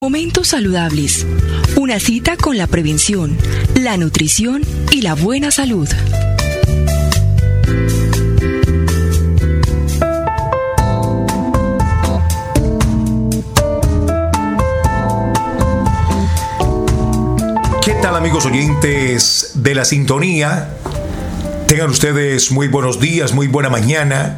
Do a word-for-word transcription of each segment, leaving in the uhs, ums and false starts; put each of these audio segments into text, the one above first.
Momentos saludables. Una cita con la prevención, la nutrición y la buena salud. ¿Qué tal, amigos oyentes de la sintonía? Tengan ustedes muy buenos días, muy buena mañana.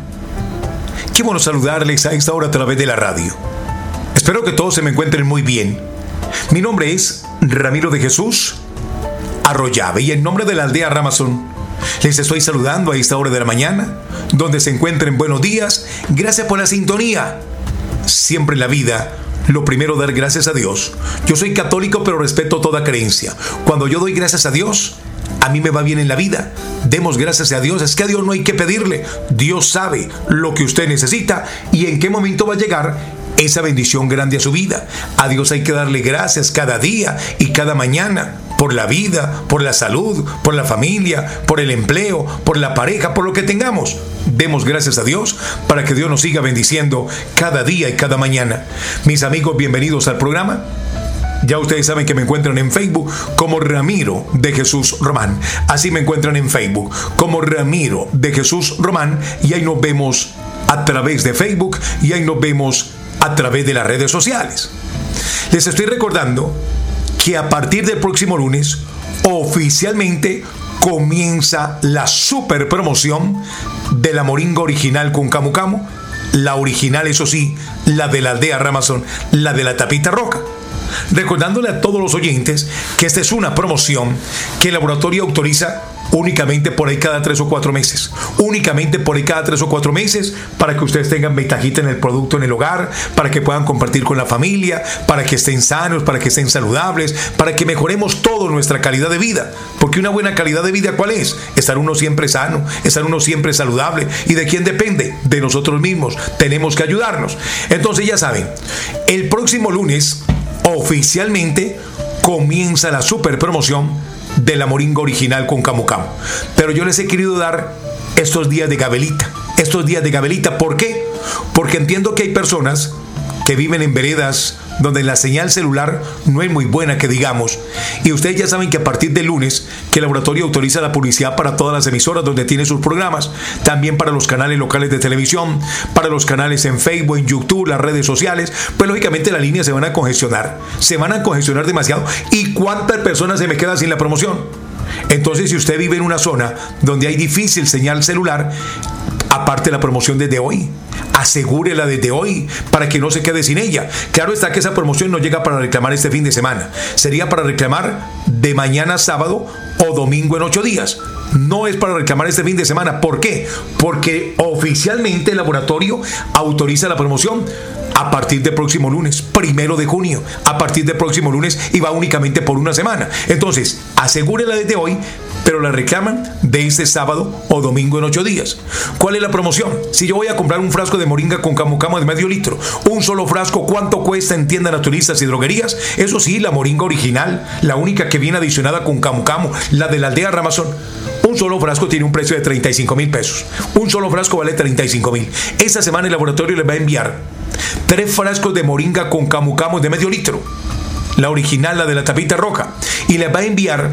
Qué bueno saludarles a esta hora a través de la radio. Espero que todos se me encuentren muy bien. Mi nombre es Ramiro de Jesús Arroyave y en nombre de la aldea Ramazón les estoy saludando a esta hora de la mañana, donde se encuentren buenos días. Gracias por la sintonía. Siempre en la vida, lo primero, dar gracias a Dios. Yo soy católico, pero respeto toda creencia. Cuando yo doy gracias a Dios, a mí me va bien en la vida. Demos gracias a Dios. Es que a Dios no hay que pedirle. Dios sabe lo que usted necesita y en qué momento va a llegar esa bendición grande a su vida. A Dios hay que darle gracias cada día y cada mañana por la vida, por la salud, por la familia, por el empleo, por la pareja, por lo que tengamos. Demos gracias a Dios para que Dios nos siga bendiciendo cada día y cada mañana. Mis amigos, bienvenidos al programa. Ya ustedes saben que me encuentran en Facebook como Ramiro de Jesús Román. Así me encuentran en Facebook como Ramiro de Jesús Román y ahí nos vemos a través de Facebook y ahí nos vemos a través de las redes sociales. Les estoy recordando que a partir del próximo lunes oficialmente comienza la super promoción de la moringa original con camu camu. La original, eso sí, la de la aldea Ramazón, la de la tapita roja. Recordándole a todos los oyentes que esta es una promoción que el laboratorio autoriza únicamente por ahí cada tres o cuatro meses. Únicamente por ahí cada tres o cuatro meses para que ustedes tengan ventajita en el producto en el hogar, para que puedan compartir con la familia, para que estén sanos, para que estén saludables, para que mejoremos toda nuestra calidad de vida. Porque una buena calidad de vida, ¿cuál es? Estar uno siempre sano, estar uno siempre saludable. ¿Y de quién depende? De nosotros mismos. Tenemos que ayudarnos. Entonces ya saben, el próximo lunes oficialmente comienza la super promoción de la moringa original con camu camu. Pero yo les he querido dar estos días de gabelita. Estos días de gabelita, ¿por qué? Porque entiendo que hay personas que viven en veredas donde la señal celular no es muy buena, que digamos. Y ustedes ya saben que a partir del lunes que el laboratorio autoriza la publicidad para todas las emisoras donde tiene sus programas, también para los canales locales de televisión, para los canales en Facebook, en YouTube, las redes sociales, pues lógicamente las líneas se van a congestionar, se van a congestionar demasiado. ¿Y cuántas personas se me quedan sin la promoción? Entonces, si usted vive en una zona donde hay difícil señal celular, aparte la promoción desde hoy, asegúrela desde hoy para que no se quede sin ella. Claro está que esa promoción no llega para reclamar este fin de semana, sería para reclamar de mañana sábado o domingo en ocho días. No es para reclamar este fin de semana. ¿Por qué? Porque oficialmente el laboratorio autoriza la promoción a partir del próximo lunes, primero de junio, a partir del próximo lunes, y va únicamente por una semana. Entonces, asegúrela desde hoy, pero la reclaman de este sábado o domingo en ocho días. ¿Cuál es la promoción? Si yo voy a comprar un frasco de moringa con camu camu de medio litro, un solo frasco, ¿cuánto cuesta en tiendas naturistas y droguerías? Eso sí, la moringa original, la única que viene adicionada con camu camu, la de la aldea Ramazón. Un solo frasco tiene un precio de treinta y cinco mil pesos. Un solo frasco vale treinta y cinco mil. Esta semana el laboratorio les va a enviar tres frascos de moringa con camu camu de medio litro, la original, la de la tapita roja, y les va a enviar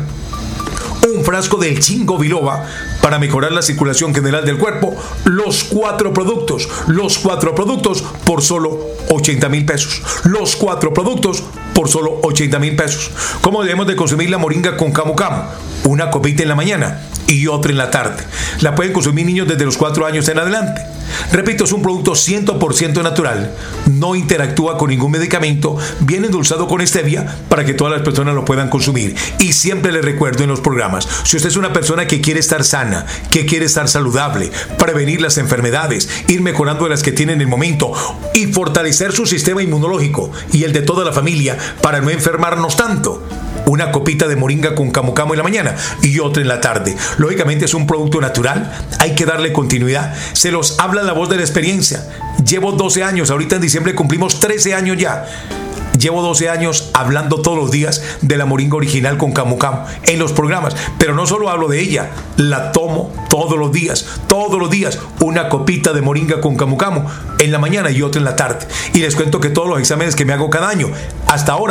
un frasco del Chingo Biloba para mejorar la circulación general del cuerpo. Los cuatro productos, los cuatro productos por solo ochenta mil pesos. Los cuatro productos por solo ochenta mil pesos. ¿Cómo debemos de consumir la moringa con camu camu? Una copita en la mañana y otra en la tarde. La pueden consumir niños desde los cuatro años en adelante. Repito, es un producto cien por ciento natural, no interactúa con ningún medicamento, viene endulzado con stevia para que todas las personas lo puedan consumir. Y siempre les recuerdo en los programas, si usted es una persona que quiere estar sana, que quiere estar saludable, prevenir las enfermedades, ir mejorando las que tiene en el momento y fortalecer su sistema inmunológico y el de toda la familia para no enfermarnos tanto, una copita de moringa con camu camu en la mañana y otra en la tarde. Lógicamente es un producto natural, hay que darle continuidad. Se los habla la voz de la experiencia. Llevo doce años, ahorita en diciembre cumplimos trece años ya. Llevo doce años hablando todos los días de la moringa original con camu camu en los programas, pero no solo hablo de ella, la tomo todos los días, todos los días, una copita de moringa con camu camu en la mañana y otra en la tarde. Y les cuento que todos los exámenes que me hago cada año, hasta ahora